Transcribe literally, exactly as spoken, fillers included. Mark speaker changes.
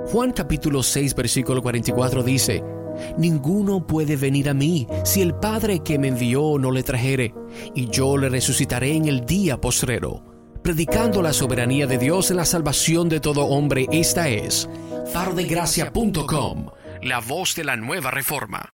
Speaker 1: Juan capítulo seis versículo cuarenta y cuatro dice: ninguno puede venir a mí si el Padre que me envió no le trajere, y yo le resucitaré en el día postrero. Predicando la soberanía de Dios en la salvación de todo hombre, esta es faro de gracia punto com, la voz de la nueva reforma.